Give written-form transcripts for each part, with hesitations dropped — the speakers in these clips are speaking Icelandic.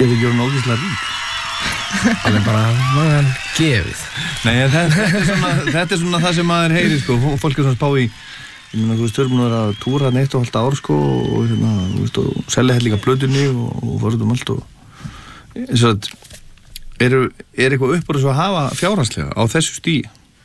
Ég ekki orðin ógeðslega rík. Alveg bara, maður gefið. Nei, þetta er svona það sem maður heyri, sko. Fólk er svona spá í, ég meina, þú veist, við erum búin að vera að túra 1,5 ár, sko, og hérna, þú veist, og selja hellinga plötunni og fórum allt og eins og að er eitthvað uppbúrið svo að hafa fjárhagslega á þessu stíi?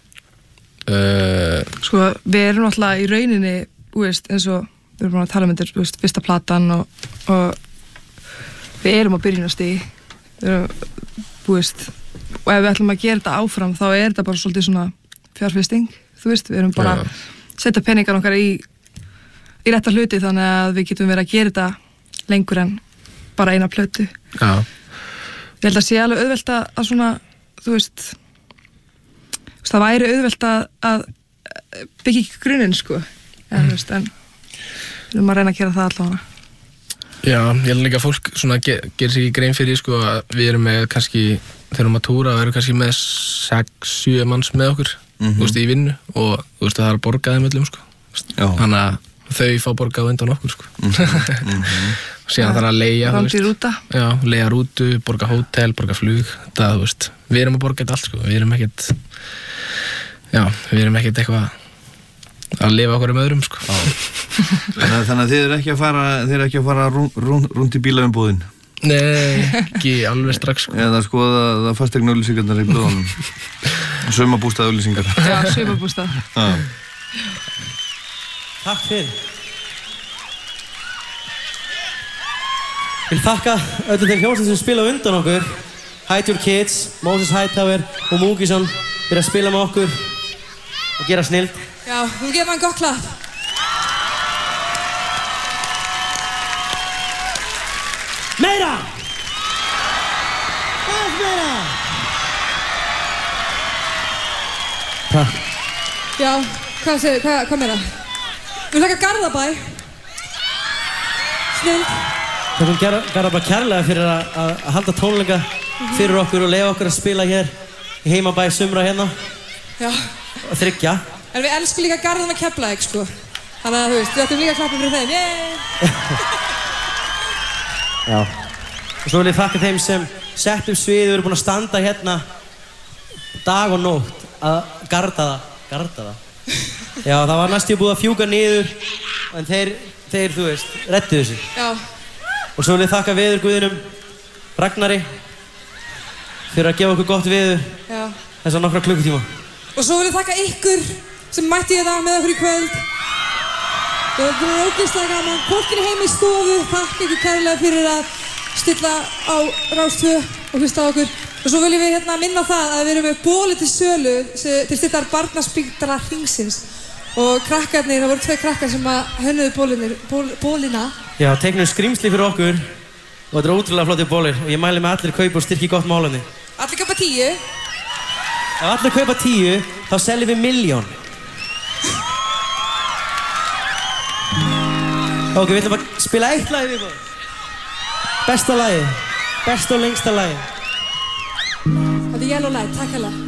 Sko, við erum alltaf í rauninni, þú veist, eins og við erum búin að tala um þetta, fyrsta platan og við erum á byrjunarstigi, þú veist, og ef við ætlum að gera þetta áfram þá er þetta bara svolítið svona fjárfesting, þú veist, við erum bara að setja peningar okkar í rétta hluti þannig að við getum verið að gera þetta lengur en bara eina plötu. Já. Ég held að sé alveg auðvelt að svona, þú veist, það væri auðvelt að byggja ekki grunninn, sko, þú veist, en við erum að reyna að gera það allavega. Já, ég held líka að fólk svona gerir sig ekki grein fyrir, sko, að við erum með kannski, þegar við erum að túra, við erum kannski með 6-7 manns með okkur, þú veist, í vinnu og þú veist, það er að borga þeim öllum, sko. Þannig að þau fá borgað á undan okkur, sko. Og síðan þarf að leigja, þú veist. Rúta. Já, leigja rútu, borga hótel, borga flug, það, þú veist. Við erum að borga þetta allt, sko. Við erum ekkert eitthvað að lifa okkur öðrum, sko. Þannig að þið eru ekki að fara rúnt í bílaumbúðin? Nei, ekki alveg strax, sko. Eða skoða fasteignaauglýsingarnar í blöðunum. Saumabústaðauglýsingar. Já, saumabústað. Takk fyrir. Vil þakka öllum þeim hljómsveitum sem spila undan okkur. Hide Your Kids, Moses Hightower og Múkisson fyrir að spila með okkur og gera snilld. Já, þú gefum hann gott klapp. Meira! Hvað meira? Takk. Já, hvað meira? Við þakka Garðabæ. Snilld. Þakkum Garðabæ kærlega fyrir að halda tónleika fyrir okkur og leyfa okkur að spila hér í heimabæ sumra hérna. Já. Og þriggja. En við elskum líka Garðan að Keflavík, sko. Þannig að þú veist, við ættum líka að klappa fyrir þeim. Já. Og svo vil ég þakka þeim sem sett upp sviðið og eru búin að standa hérna dag og nótt að garda það. Já, það var næstíð búið að fjúka niður en þeir, þú veist, reddu þessu. Já. Og svo vil ég þakka veðurguðinum Ragnari fyrir að gefa okkur gott veður þessa nokkra klukkutíma. Og svo vil ég þakka ykkur sem mætti þetta með okkur í kvöld. Það var búin ógeðslega gaman. Fólkinu heim í stofu, þakka ykkur kærlega fyrir að stilla á Rás 2 og hlusta á okkur. Og svo viljum við minna á það að við erum með bóli til sölu til styrktar Barnaspítala Hringsins. Og krakkarnir, það voru 2 krakkar sem hönnuðu bólina. Já, teiknum skrýmsli fyrir okkur og þetta er ótrúlega flottir bólir og ég mæli með allir kaupa og styrki gott málefni. Allir kaupa 10. Ef allir kaupa 10, þá seljum við 1.000.000. Ok, við ætlum að spila eitt lagi við það. Besta lagi. Besta og lengsta lagi. Þetta er Yellow Light, takk hella.